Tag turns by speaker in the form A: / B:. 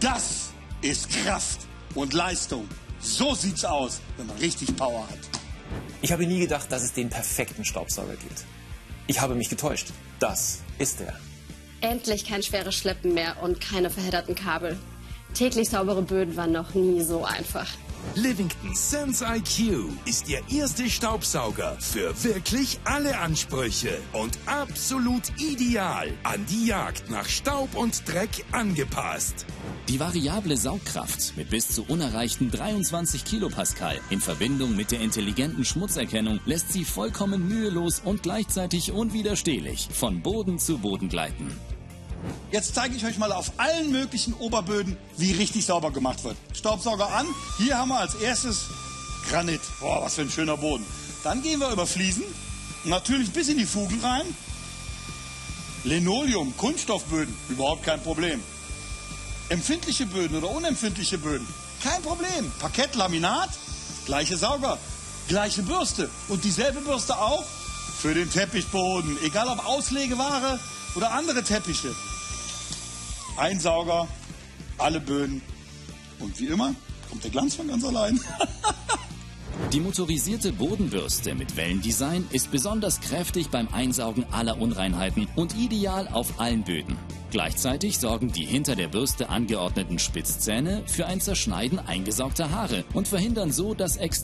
A: Das ist Kraft und Leistung. So sieht's aus, wenn man richtig Power hat.
B: Ich habe nie gedacht, dass es den perfekten Staubsauger gibt. Ich habe mich getäuscht. Das ist er.
C: Endlich kein schweres Schleppen mehr und keine verhedderten Kabel. Täglich saubere Böden waren noch nie so einfach.
D: Livington Sense IQ ist Ihr erster Staubsauger für wirklich alle Ansprüche und absolut ideal an die Jagd nach Staub und Dreck angepasst.
E: Die variable Saugkraft mit bis zu unerreichten 23 Kilopascal in Verbindung mit der intelligenten Schmutzerkennung lässt sie vollkommen mühelos und gleichzeitig unwiderstehlich von Boden zu Boden gleiten.
A: Jetzt zeige ich euch mal auf allen möglichen Oberböden, wie richtig sauber gemacht wird. Staubsauger an. Hier haben wir als erstes Granit. Boah, was für ein schöner Boden. Dann gehen wir über Fliesen. Natürlich bis in die Fugen rein. Linoleum, Kunststoffböden, überhaupt kein Problem. Empfindliche Böden oder unempfindliche Böden, kein Problem. Parkett, Laminat, gleiche Sauger, gleiche Bürste. Und dieselbe Bürste auch für den Teppichboden. Egal ob Auslegeware oder andere Teppiche. Ein Sauger, alle Böden. Und wie immer kommt der Glanz von ganz allein.
E: Die motorisierte Bodenbürste mit Wellendesign ist besonders kräftig beim Einsaugen aller Unreinheiten und ideal auf allen Böden. Gleichzeitig sorgen die hinter der Bürste angeordneten Spitzzähne für ein Zerschneiden eingesaugter Haare und verhindern so das